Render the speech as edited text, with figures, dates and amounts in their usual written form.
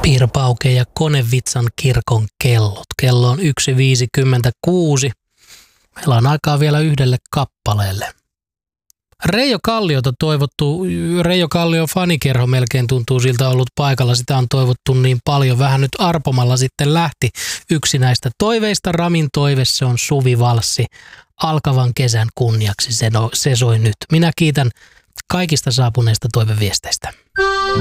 Pirpauke ja Konevitsan kirkon kellot. Kello on 1.56. Meillä on aikaa vielä yhdelle kappaleelle. Reijo Kalliota toivottu, Reijo Kallion fanikerho melkein tuntuu siltä ollut paikalla. Sitä on toivottu niin paljon. Vähän nyt arpomalla sitten lähti yksi näistä toiveista. Ramin toive, se on Suvivalssi. Alkavan kesän kunniaksi se soi nyt. Minä kiitän kaikista saapuneista toiveviesteistä.